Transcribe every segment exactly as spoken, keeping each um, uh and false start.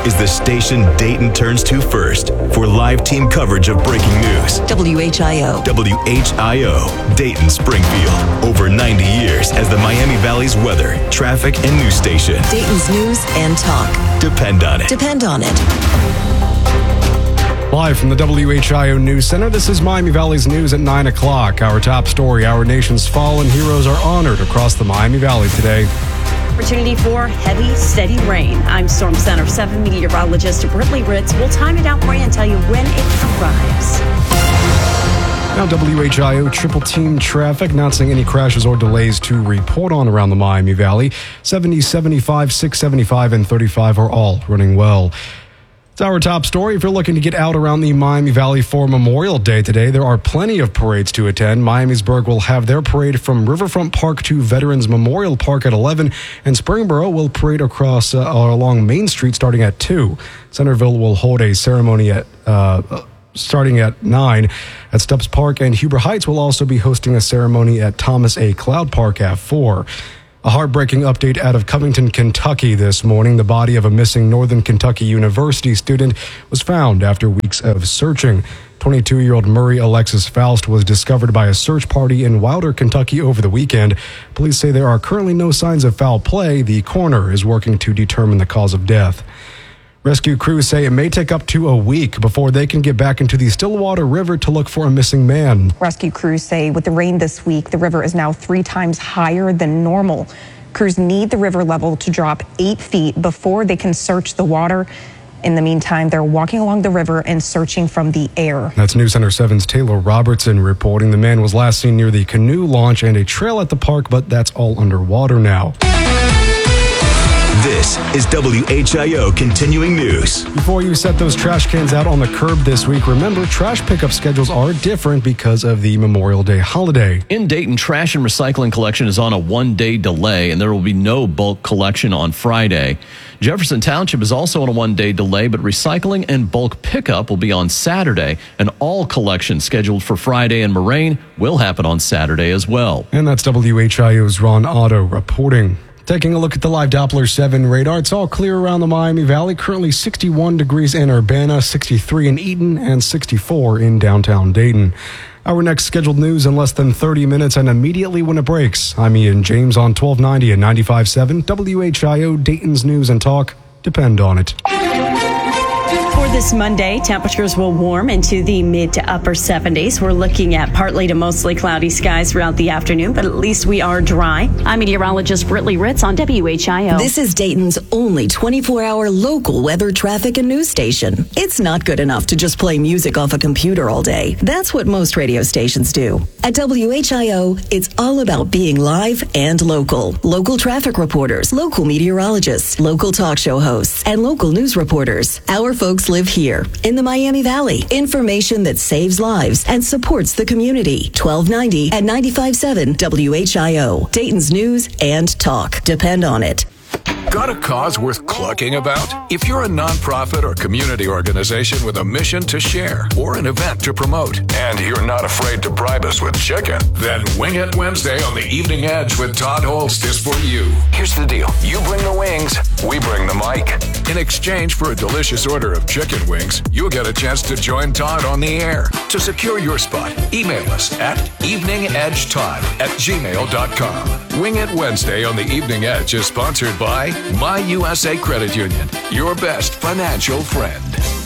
is the station Dayton turns to first for live team coverage of breaking news. W H I O. W H I O, Dayton Springfield. Over ninety years as the Miami Valley's weather, traffic, and news station. Dayton's news and talk. Depend on it. Depend on it. Live from the W H I O News Center, this is Miami Valley's news at nine o'clock. Our top story, our nation's fallen heroes are honored across the Miami Valley today. Opportunity for heavy, steady rain. I'm Storm Center seven meteorologist Brittany Ritz. We'll time it out for you and tell you when it arrives. Now W H I O triple team traffic, not seeing any crashes or delays to report on around the Miami Valley. seventy, seventy-five, six seventy-five, and thirty-five are all running well. It's our top story. If you're looking to get out around the Miami Valley for Memorial Day today, there are plenty of parades to attend. Miamisburg will have their parade from Riverfront Park to Veterans Memorial Park at eleven, and Springboro will parade across uh, along Main Street starting at two. Centerville will hold a ceremony at uh, starting at nine at Stubbs Park, and Huber Heights will also be hosting a ceremony at Thomas A. Cloud Park at four. A heartbreaking update out of Covington, Kentucky this morning. The body of a missing Northern Kentucky University student was found after weeks of searching. twenty-two-year-old Murray Alexis Faust was discovered by a search party in Wilder, Kentucky over the weekend. Police say there are currently no signs of foul play. The coroner is working to determine the cause of death. Rescue crews say it may take up to a week before they can get back into the Stillwater River to look for a missing man. Rescue crews say with the rain this week, the river is now three times higher than normal. Crews need the river level to drop eight feet before they can search the water. In the meantime, they're walking along the river and searching from the air. That's News Center seven's Taylor Robertson reporting. The man was last seen near the canoe launch and a trail at the park, but that's all underwater now. This is W H I O Continuing News. Before you set those trash cans out on the curb this week, remember trash pickup schedules are different because of the Memorial Day holiday. In Dayton, trash and recycling collection is on a one-day delay, and there will be no bulk collection on Friday. Jefferson Township is also on a one-day delay, but recycling and bulk pickup will be on Saturday, and all collection scheduled for Friday in Moraine will happen on Saturday as well. And that's W H I O's Ron Otto reporting. Taking a look at the live Doppler seven radar, it's all clear around the Miami Valley. Currently sixty-one degrees in Urbana, sixty-three in Eaton, and sixty-four in downtown Dayton. Our next scheduled news in less than thirty minutes and immediately when it breaks. I'm Ian James on twelve ninety and ninety-five point seven W H I O, Dayton's News and Talk. Depend on it. For this Monday, temperatures will warm into the mid to upper seventies. We're looking at partly to mostly cloudy skies throughout the afternoon, but at least we are dry. I'm meteorologist Brittany Ritz on W H I O. This is Dayton's only twenty-four hour local weather, traffic, and news station. It's not good enough to just play music off a computer all day. That's what most radio stations do. At W H I O, it's all about being live and local. Local traffic reporters, local meteorologists, local talk show hosts, and local news reporters. Our folks live here in the Miami Valley. Information that saves lives and supports the community. twelve ninety and ninety-five point seven W H I O. Dayton's News and Talk. Depend on it. Got a cause worth clucking about? If you're a nonprofit or community organization with a mission to share or an event to promote, and you're not afraid to bribe us with chicken, then Wing It Wednesday on the Evening Edge with Todd Holst is for you. Here's the deal. You bring the wings, we bring the mic. In exchange for a delicious order of chicken wings, you'll get a chance to join Todd on the air. To secure your spot, email us at eveningedgetodd at gmail dot com. Wing It Wednesday on the Evening Edge is sponsored by My U S A Credit Union, your best financial friend.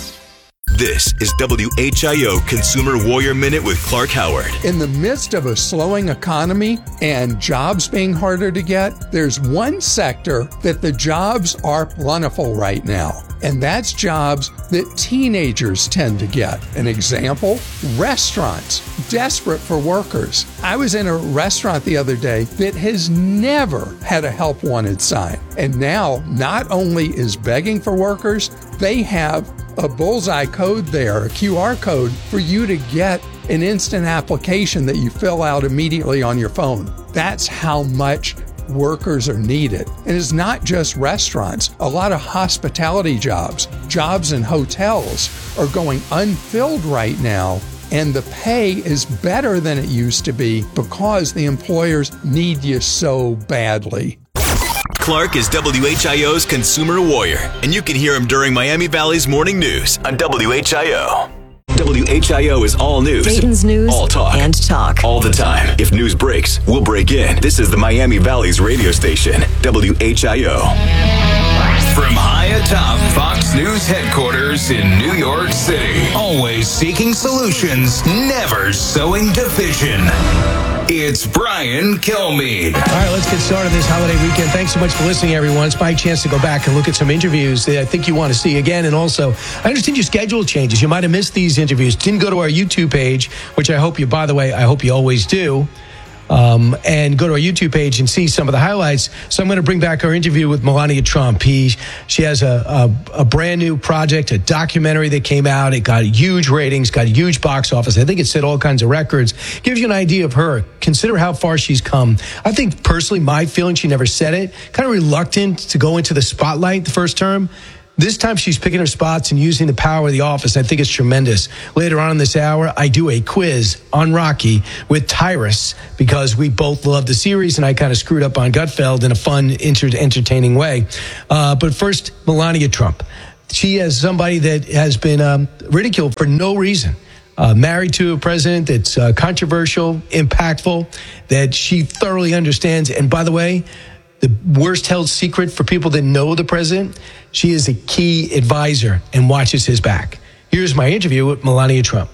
This is W H I O Consumer Warrior Minute with Clark Howard. In the midst of a slowing economy and jobs being harder to get, there's one sector that the jobs are plentiful right now, and that's jobs that teenagers tend to get. An example, restaurants, desperate for workers. I was in a restaurant the other day that has never had a help wanted sign, and now not only is begging for workers, they have a bullseye code there, a Q R code for you to get an instant application that you fill out immediately on your phone. That's how much workers are needed. And it's not just restaurants. A lot of hospitality jobs, jobs in hotels are going unfilled right now, and the pay is better than it used to be because the employers need you so badly. Clark is W H I O's consumer warrior, and you can hear him during Miami Valley's morning news on W H I O. W H I O is all news. Dayton's news all talk. and talk. All the time. If news breaks, we'll break in. This is the Miami Valley's radio station, W H I O. From high atop Fox News headquarters in New York City, always seeking solutions, never sowing division. It's Brian Kilmeade. All right, let's get started this holiday weekend. Thanks so much for listening, everyone. It's my chance to go back and look at some interviews that I think you want to see again. And also, I understand your schedule changes. You might have missed these interviews. Didn't go to our YouTube page, which I hope you, by the way, I hope you always do. Um, and go to our YouTube page and see some of the highlights. So I'm going to bring back our interview with Melania Trump. He, she has a, a, a brand new project, a documentary that came out. It got huge ratings, got a huge box office. I think it set all kinds of records. Gives you an idea of her. Consider how far she's come. I think personally, my feeling, she never said it, kind of reluctant to go into the spotlight the first term. This time she's picking her spots and using the power of the office. I think it's tremendous. Later on in this hour, I do a quiz on Rocky with Tyrus because we both love the series and I kind of screwed up on Gutfeld in a fun, inter- entertaining way. Uh, but first, Melania Trump. She is somebody that has been um, ridiculed for no reason. Uh, married to a president that's uh, controversial, impactful, that she thoroughly understands. And by the way, the worst held secret for people that know the president, she is a key advisor and watches his back. Here's my interview with Melania Trump.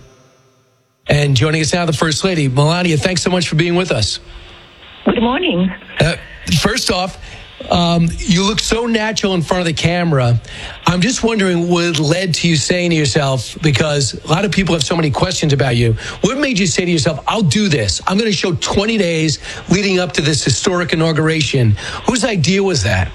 And joining us now, the First Lady. Melania, thanks so much for being with us. Good morning. Uh, first off, um, you look so natural in front of the camera. I'm just wondering what led to you saying to yourself, because a lot of people have so many questions about you. What made you say to yourself, I'll do this. I'm going to show twenty days leading up to this historic inauguration. Whose idea was that?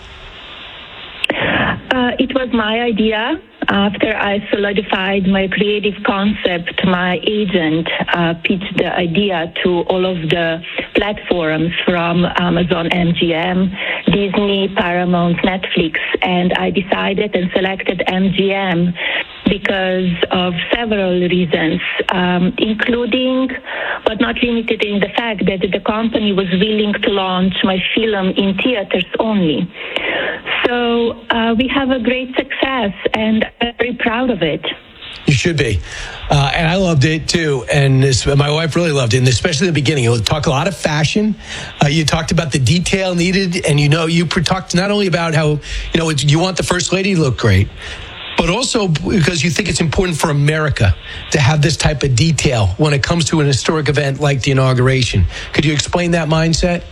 Uh, it was my idea. After I solidified my creative concept, my agent uh, pitched the idea to all of the platforms from Amazon, M G M, Disney, Paramount, Netflix, and I decided and selected M G M because of several reasons, um, including, but not limited in the fact that the company was willing to launch my film in theaters only. So uh, we have a great success, and I'm very proud of it. You should be. Uh, and I loved it, too. And this, my wife really loved it, and especially in the beginning. You talk a lot of fashion. Uh, you talked about the detail needed, and you know, you talked not only about how, you know, it's, you want the First Lady to look great, but also because you think it's important for America to have this type of detail when it comes to an historic event like the inauguration. Could you explain that mindset?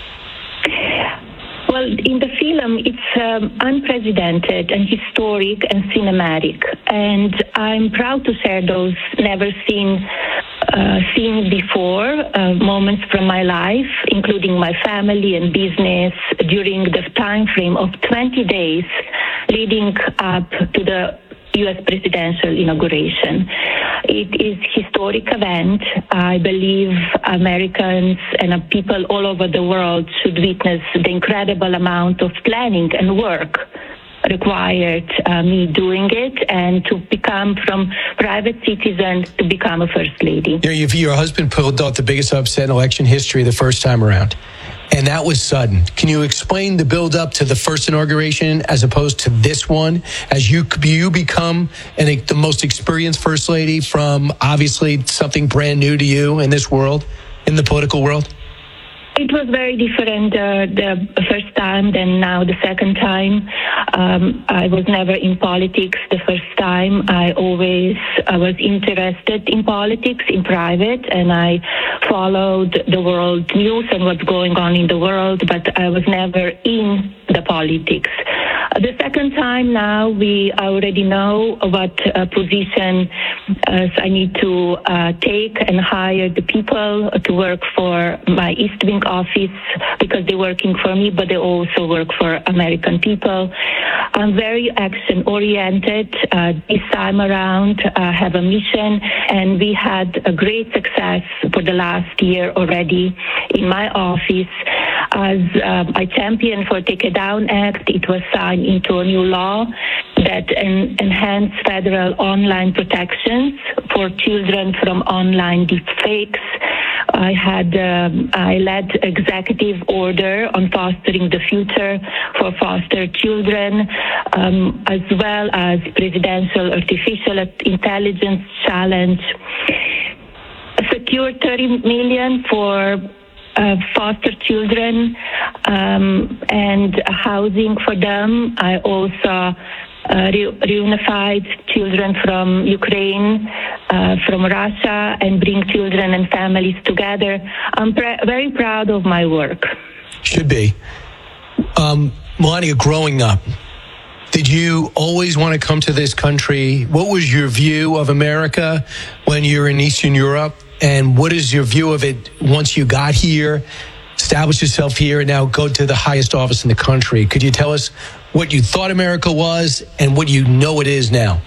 Well, in the film, it's um, unprecedented and historic and cinematic. And I'm proud to share those never seen uh, seen before uh, moments from my life, including my family and business during the time frame of twenty days leading up to the U S presidential inauguration. It is a historic event. I believe Americans and people all over the world should witness the incredible amount of planning and work required uh, me doing it, and to become from private citizen to become a First Lady. You know, your husband pulled off the biggest upset in election history the first time around. And that was sudden. Can you explain the build up to the first inauguration as opposed to this one, as you you become an, the most experienced First Lady from obviously something brand new to you in this world, in the political world? It was very different uh, the first time than now the second time. Um, I was never in politics the first time. I always I was interested in politics in private, and I followed the world news and what's going on in the world, but I was never in the politics. Uh, the second time now, we already know what uh, position uh, I need to uh, take and hire the people to work for my East Wing office, because they're working for me, but they also work for American people. I'm very action-oriented. Uh, this time around, I have a mission, and we had a great success for the last year already in my office. as um, I championed for Take It Down Act, it was signed into a new law that en- enhanced federal online protections for children from online deepfakes. I had um, I led executive order on fostering the future for foster children, um, as well as presidential artificial intelligence challenge. Secured thirty million for uh, foster children um, and housing for them. I also Uh, re- reunified children from Ukraine, uh, from Russia, and bring children and families together. I'm pre- very proud of my work. Should be. Um, Melania, growing up, did you always want to come to this country? What was your view of America when you were in Eastern Europe? And what is your view of it once you got here, established yourself here, and now go to the highest office in the country? Could you tell us what you thought America was and what you know it is now?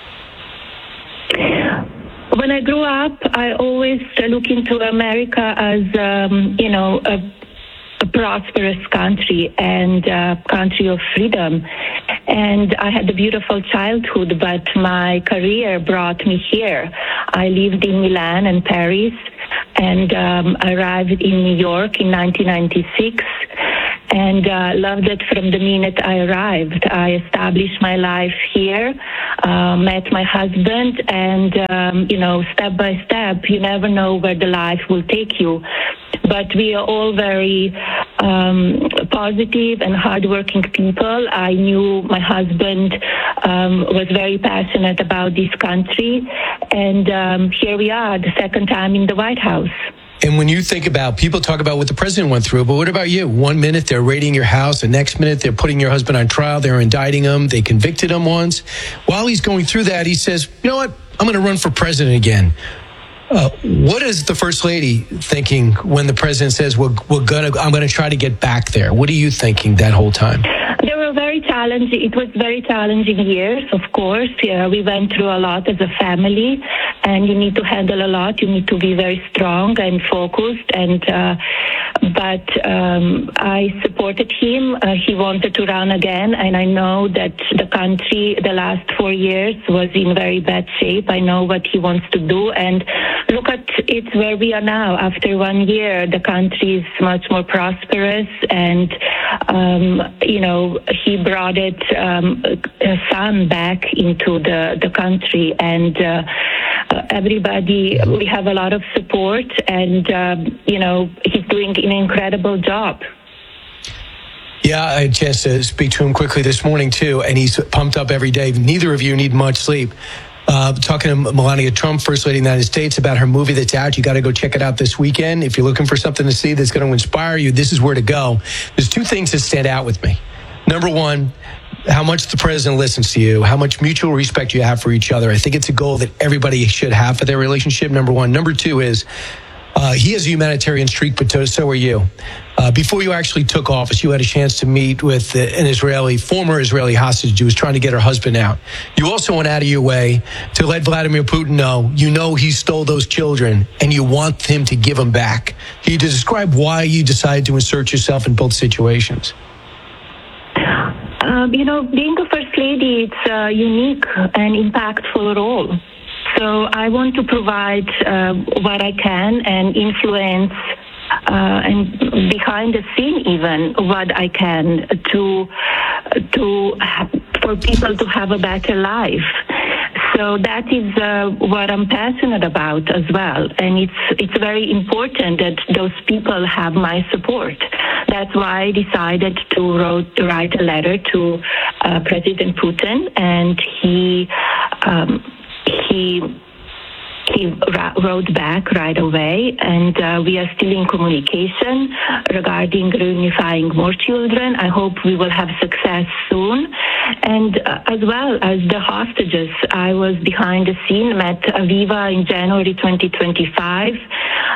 When I grew up, I always look into America as, um, you know, a, a prosperous country and a country of freedom. And I had a beautiful childhood, but my career brought me here. I lived in Milan and Paris, and um, arrived in New York in nineteen ninety-six. And uh, loved it from the minute I arrived. I established my life here, uh, met my husband, and, um, you know, step by step, you never know where the life will take you. But we are all very um, positive and hardworking people. I knew my husband um, was very passionate about this country. And um, here we are, the second time in the White House. And when you think about, people talk about what the president went through, but what about you? One minute they're raiding your house, the next minute they're putting your husband on trial, they're indicting him, they convicted him once. While he's going through that, he says, you know what, I'm going to run for president again. Uh, what is the first lady thinking when the president says, we're, we're gonna, I'm going to try to get back there? What are you thinking that whole time? They were very challenging. It was very challenging years, of course. Yeah, we went through a lot as a family, and you need to handle a lot. You need to be very strong and focused. And uh, but um, I supported him. Uh, he wanted to run again, and I know that the country the last four years was in very bad shape. I know what he wants to do, and look at it where we are now. After one year, the country is much more prosperous, and um, you know, he brought it um, a son back into the the country, and uh, everybody, we have a lot of support, and um, you know, he's doing an incredible job. Yeah, I had a chance to speak to him quickly this morning too, and he's pumped up every day. Neither of you need much sleep. Uh, talking to Melania Trump, First Lady of the United States, about her movie that's out. You got to go check it out this weekend. If you're looking for something to see that's going to inspire you, this is where to go. There's two things that stand out with me. Number one, how much the president listens to you, how much mutual respect you have for each other. I think it's a goal that everybody should have for their relationship, number one. Number two is uh, he has a humanitarian streak, but so are you. Uh, before you actually took office, you had a chance to meet with an Israeli, former Israeli hostage who was trying to get her husband out. You also went out of your way to let Vladimir Putin know you know he stole those children and you want him to give them back. Can you describe why you decided to insert yourself in both situations? Um, you know, being a first lady, it's a unique and impactful role. So I want to provide uh, what I can and influence uh, and behind the scene even what I can to to for people to have a better life. So that is uh, what I'm passionate about as well, and it's it's very important that those people have my support. That's why I decided to wrote, write a letter to uh, President Putin, and he um, he. He wrote back right away, and uh, we are still in communication regarding reunifying more children. I hope we will have success soon. And uh, as well as the hostages, I was behind the scene, met Aviva in January twenty twenty-five.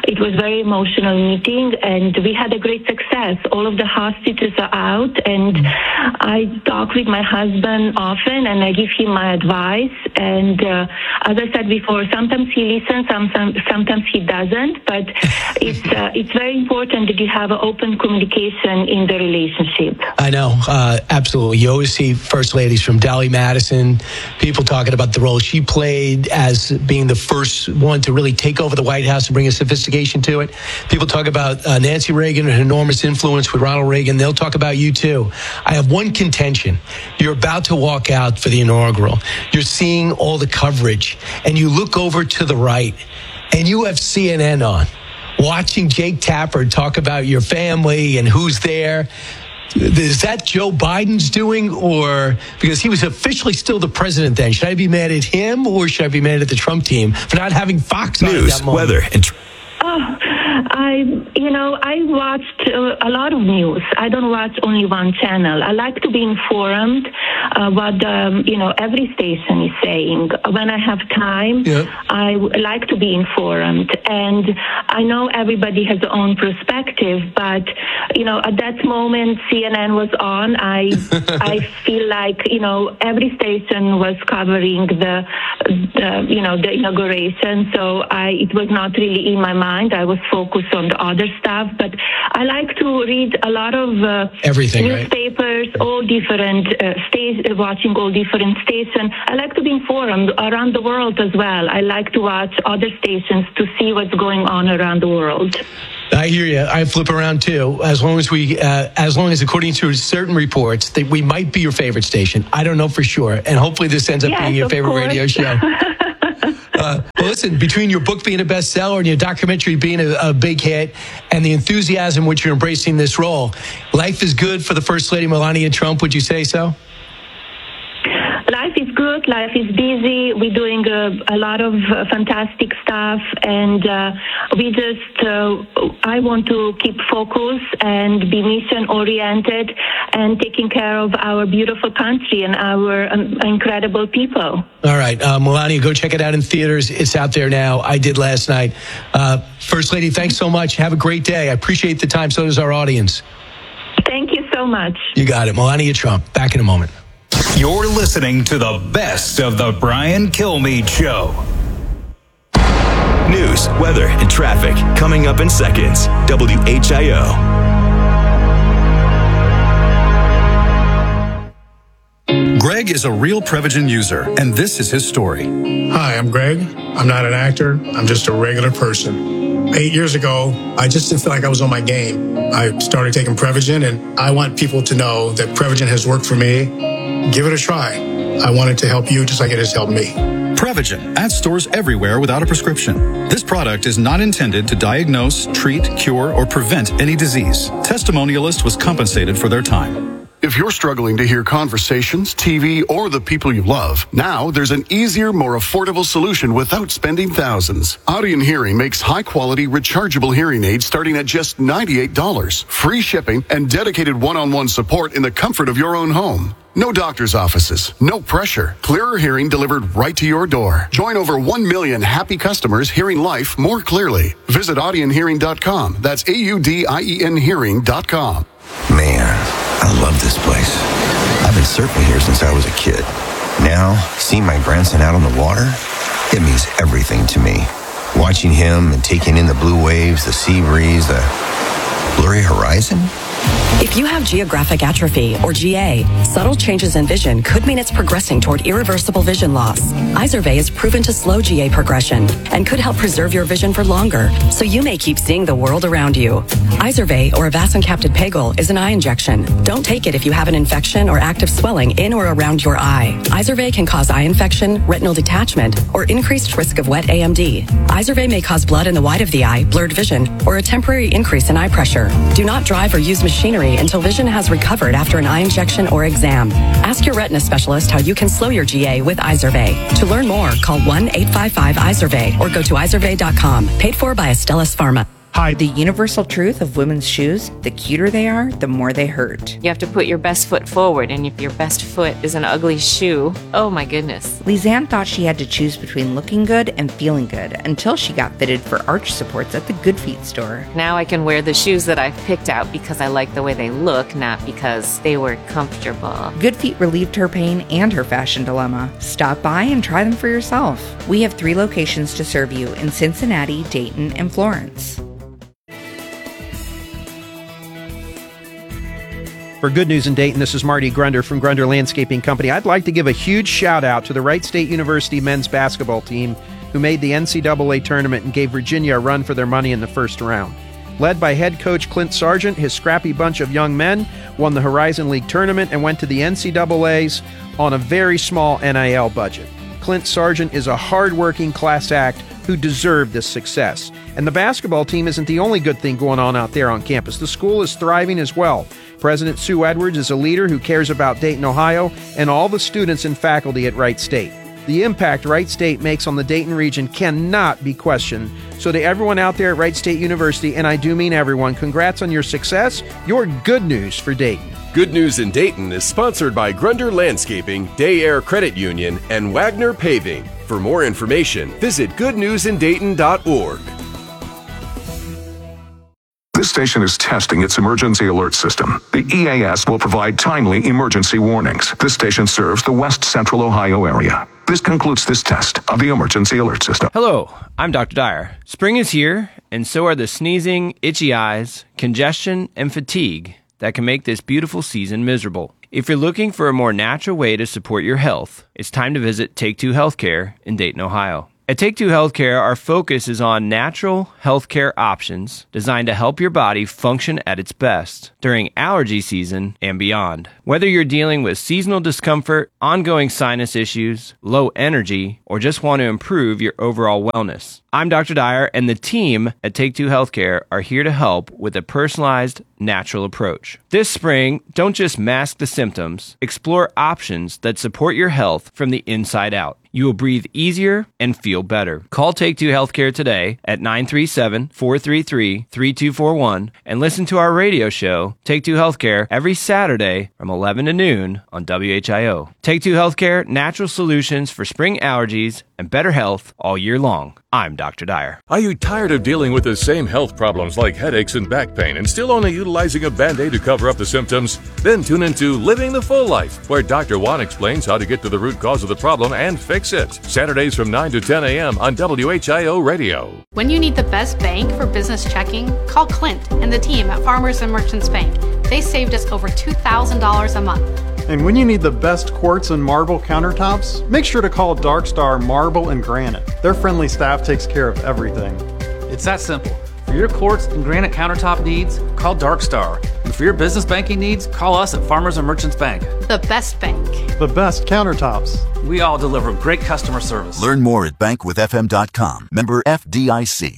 it was a very emotional meeting, and we had a great success. All of the hostages are out, and I talk with my husband often, and I give him my advice. And uh, as I said before, sometimes he listens, sometimes, sometimes he doesn't, but it's uh, it's very important that you have an open communication in the relationship. I know, uh, absolutely. You always see first ladies from Dolly Madison, people talking about the role she played as being the first one to really take over the White House and bring a sophistication to it. People talk about uh, Nancy Reagan and her enormous influence with Ronald Reagan. They'll talk about you too. I have one contention. You're about to walk out for the inaugural. You're seeing all the coverage, and you look over to the right, and you have C N N on, watching Jake Tapper talk about your family and who's there. Is that Joe Biden's doing, or because he was officially still the president then? Should I be mad at him, or should I be mad at the Trump team for not having Fox on at News, that moment? weather, and tr- Oh, I, you know, I watched uh, a lot of news. I don't watch only one channel. I like to be informed uh, what, um, you know, every station is saying. When I have time, yeah. I w- like to be informed. And I know everybody has their own perspective, but, you know, at that moment C N N was on. I, I feel like, you know, every station was covering the, the, you know, the inauguration. So I, it was not really in my mind. I was focused on the other stuff, but I like to read a lot of uh, everything, newspapers, right? all different uh, stations, watching all different stations. I like to be informed around the world as well. I like to watch other stations to see what's going on around the world. I hear you. I flip around too. As long as we, uh, as long as according to certain reports, that we might be your favorite station. I don't know for sure, and hopefully this ends up yes, being your favorite course. radio show. Uh, well, listen, between your book being a bestseller and your documentary being a, a big hit and the enthusiasm which you're embracing this role, life is good for the First Lady Melania Trump. Would you say so? Life is good. Life is busy. We're doing a, a lot of uh, fantastic stuff, and uh, we just, uh, I want to keep focus and be mission-oriented and taking care of our beautiful country and our um, incredible people. All right. Uh, Melania, go check it out in theaters. It's out there now. I did last night. Uh, First Lady, thanks so much. Have a great day. I appreciate the time. So does our audience. Thank you so much. You got it. Melania Trump. Back in a moment. You're listening to the best of the Brian Kilmeade Show. News, weather, and traffic coming up in seconds. W H I O. Greg is a real Prevagen user, and this is his story. Hi, I'm Greg. I'm not an actor. I'm just a regular person. Eight years ago, I just didn't feel like I was on my game. I started taking Prevagen, and I want people to know that Prevagen has worked for me. Give it a try. I want it to help you just like it has helped me. Prevagen at stores everywhere without a prescription. This product is not intended to diagnose, treat, cure, or prevent any disease. Testimonialist was compensated for their time. If you're struggling to hear conversations, T V, or the people you love, now there's an easier, more affordable solution without spending thousands. Audien Hearing makes high-quality, rechargeable hearing aids starting at just ninety-eight dollars. Free shipping and dedicated one-on-one support in the comfort of your own home. No doctor's offices, no pressure. Clearer hearing delivered right to your door. Join over one million happy customers hearing life more clearly. Visit audien hearing dot com. That's A U D I E N hearing dot com. Man, I love this place. I've been surfing here since I was a kid. Now, seeing my grandson out on the water, it means everything to me. Watching him and taking in the blue waves, the sea breeze, the blurry horizon. If you have geographic atrophy, or G A, subtle changes in vision could mean it's progressing toward irreversible vision loss. Izervay is proven to slow G A progression and could help preserve your vision for longer, so you may keep seeing the world around you. Izervay, or avacincaptad pegol, is an eye injection. Don't take it if you have an infection or active swelling in or around your eye. Izervay can cause eye infection, retinal detachment, or increased risk of wet A M D. Izervay may cause blood in the white of the eye, blurred vision, or a temporary increase in eye pressure. Do not drive or use machinery until vision has recovered after an eye injection or exam. Ask your retina specialist how you can slow your G A with Izervay. To learn more, call one eight five five Izervay or go to izervay dot com. Paid for by Astellas Pharma. Hi. The universal truth of women's shoes, the cuter they are, the more they hurt. You have to put your best foot forward, and if your best foot is an ugly shoe, oh my goodness. Lizanne thought she had to choose between looking good and feeling good until she got fitted for arch supports at the Good Feet store. Now I can wear the shoes that I've picked out because I like the way they look, not because they were comfortable. Good Feet relieved her pain and her fashion dilemma. Stop by and try them for yourself. We have three locations to serve you in Cincinnati, Dayton, and Florence. For Good News in Dayton, this is Marty Grunder from Grunder Landscaping Company. I'd like to give a huge shout out to the Wright State University men's basketball team who made the N C double A tournament and gave Virginia a run for their money in the first round. Led by head coach Clint Sargent, his scrappy bunch of young men won the Horizon League tournament and went to the N C double A's on a very small N I L budget. Clint Sargent is a hard-working class act who deserved this success. And the basketball team isn't the only good thing going on out there on campus. The school is thriving as well. President Sue Edwards is a leader who cares about Dayton, Ohio, and all the students and faculty at Wright State. The impact Wright State makes on the Dayton region cannot be questioned. So to everyone out there at Wright State University, and I do mean everyone, congrats on your success. You're good news for Dayton. Good News in Dayton is sponsored by Grunder Landscaping, Day Air Credit Union, and Wagner Paving. For more information, visit good news in dayton dot org. This station is testing its emergency alert system. The E A S will provide timely emergency warnings. This station serves the West Central Ohio area. This concludes this test of the emergency alert system. Hello, I'm Doctor Dyer. Spring is here, and so are the sneezing, itchy eyes, congestion, and fatigue that can make this beautiful season miserable. If you're looking for a more natural way to support your health, it's time to visit Take Two Healthcare in Dayton, Ohio. At Take Two Healthcare, our focus is on natural healthcare options designed to help your body function at its best during allergy season and beyond. Whether you're dealing with seasonal discomfort, ongoing sinus issues, low energy, or just want to improve your overall wellness, I'm Doctor Dyer, and the team at Take Two Healthcare are here to help with a personalized, natural approach. This spring, don't just mask the symptoms, explore options that support your health from the inside out. You will breathe easier and feel better. Call Take Two Healthcare today at nine three seven, four three three, three two four one and listen to our radio show, Take Two Healthcare, every Saturday from eleven to noon on W H I O. Take Two Healthcare, natural solutions for spring allergies and better health all year long. I'm Doctor Dyer. Are you tired of dealing with the same health problems like headaches and back pain and still only utilizing a Band-Aid to cover up the symptoms? Then tune into Living the Full Life, where Doctor Juan explains how to get to the root cause of the problem and fix it. Saturdays from nine to ten a.m. on W H I O Radio. When you need the best bank for business checking, call Clint and the team at Farmers and Merchants Bank. They saved us over two thousand dollars a month. And when you need the best quartz and marble countertops, make sure to call Dark Star Marble and Granite. Their friendly staff takes care of everything. It's that simple. For your quartz and granite countertop needs, call Dark Star. And for your business banking needs, call us at Farmers and Merchants Bank. The best bank. The best countertops. We all deliver great customer service. Learn more at bank with f m dot com. Member F D I C.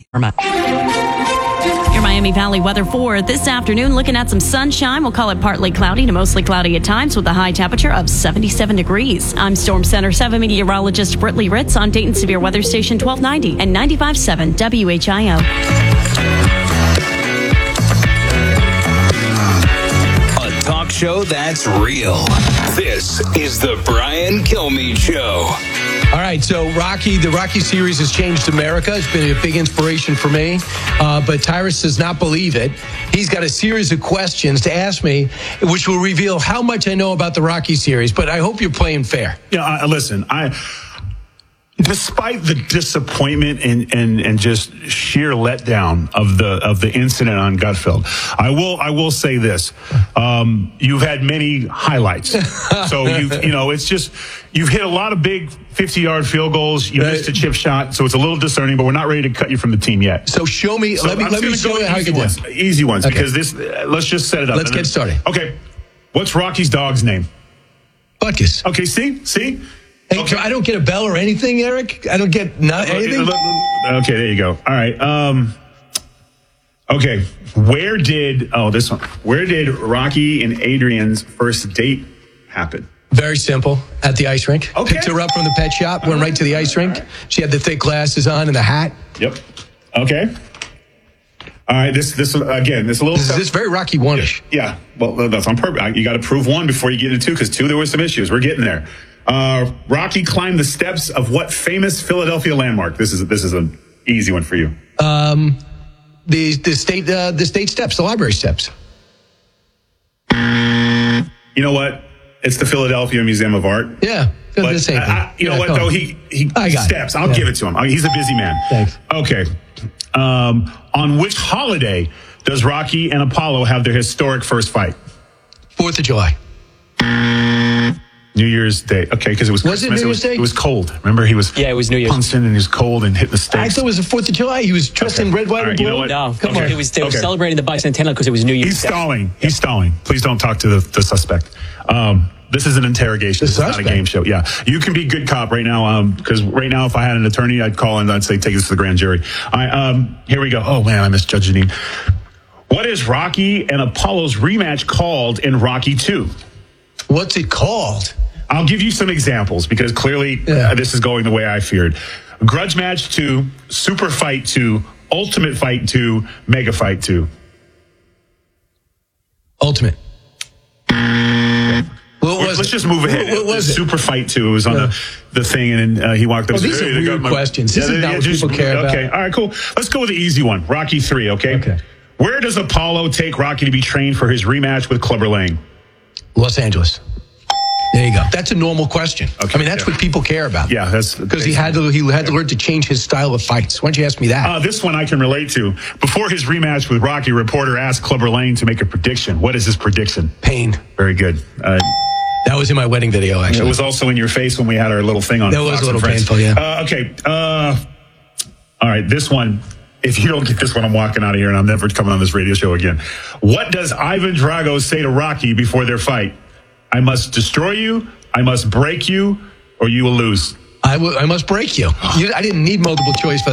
Your Miami Valley weather for this afternoon. Looking at some sunshine. We'll call it partly cloudy to mostly cloudy at times with a high temperature of seventy-seven degrees. I'm Storm Center seven meteorologist Brittany Ritz on Dayton Severe Weather Station twelve ninety and ninety-five point seven W H I O. A talk show that's real. This is the Brian Kilmeade Show. All right, so Rocky, the Rocky series has changed America. It's been a big inspiration for me, uh, but Tyrus does not believe it. He's got a series of questions to ask me, which will reveal how much I know about the Rocky series, but I hope you're playing fair. Yeah, uh, listen, I... Despite the disappointment and, and, and just sheer letdown of the of the incident on Gutfeld, I will I will say this: um, you've had many highlights. So you've you know it's just you've hit a lot of big fifty-yard field goals. You missed a chip shot, so it's a little discerning. But we're not ready to cut you from the team yet. So show me. So let me I'm let me show you how you can do ones, it. Easy ones, okay. because this. Uh, let's just set it up. Let's get started. Okay, what's Rocky's dog's name? Butkus. Okay, see, see. Hey, okay. I don't get a bell or anything, Eric. I don't get not anything. Okay, there you go. All right. Um, okay, where did oh this one? Where did Rocky and Adrian's first date happen? Very simple. At the ice rink. Okay. Picked her up from the pet shop. Went right to the ice rink. She had the thick glasses on and the hat. Yep. Okay. All right, this this again, this a little. This, this very Rocky One-ish. Yeah, well, that's on purpose. You got to prove one before you get into two, because two, there were some issues. We're getting there. Uh, Rocky climbed the steps of what famous Philadelphia landmark? This is this is an easy one for you. Um, the the state uh, the state steps, the library steps. You know what? It's the Philadelphia Museum of Art. Yeah, but the same thing. I, you yeah, know what though? He he I got steps. it. I'll yeah. give it to him. He's a busy man. Thanks. Okay. Um, on which holiday does Rocky and Apollo have their historic first fight? Fourth of July. New Year's Day. Okay, because it was Was it Christmas. New It was, Year's Day? it was cold. Remember, he was Yeah, it was New Year's. punching and he was cold and hitting the stakes. I thought it was the Fourth of July. He was dressed Okay. in red, white, All and right, you blue. know what? No, Come on. it was, they were Okay. celebrating the bicentennial because it was New Year's. He's Day. stalling. He's stalling. Please don't talk to the, the suspect. Um, this is an interrogation. The This is not a suspect? game show. Yeah. You can be good cop right now, because right now, if I had an attorney, I'd call and I'd say, take this to the grand jury. I, um, here we go. Oh, man, I missed Judge Janine. What is Rocky and Apollo's rematch called in Rocky two? What's it called? I'll give you some examples, because clearly Yeah. uh, this is going the way I feared. Grudge Match two, Super Fight two, Ultimate Fight two, Mega Fight two. Ultimate. What Let's was let's it? just move ahead. What, what was it? Super Fight two. It was on Yeah. the, the thing, and then uh, he walked up. Oh, and these said, are "Hey, they got weird my-" questions. This is not what people care about. Okay, all right, cool. Let's go with the easy one. Rocky three, okay? Okay. Where does Apollo take Rocky to be trained for his rematch with Clubber Lang? Los Angeles. There you go. That's a normal question. Okay, I mean, that's yeah. what people care about. Yeah, that's Because he had to he had to learn to change his style of fights. Why don't you ask me that? Uh, this one I can relate to. Before his rematch with Rocky, a reporter asked Clubber Lang to make a prediction. What is his prediction? Pain. Very good. Uh, That was in my wedding video, actually. It was also in your face when we had our little thing on. That was Fox a little and Friends. painful, yeah. Uh, okay. Uh, all right. This one. If you don't get this one, I'm walking out of here and I'm never coming on this radio show again. What does Ivan Drago say to Rocky before their fight? I must destroy you, I must break you, or you will lose. I, w- I must break you. you. I didn't need multiple choice for